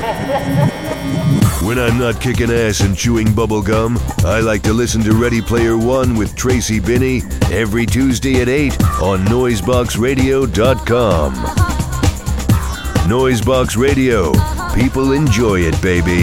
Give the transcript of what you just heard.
When I'm not kicking ass and chewing bubble gum, I like to listen to Ready Player One with Tracy Binney every Tuesday at 8 on NoiseboxRadio.com. Noisebox Radio. People enjoy it, baby.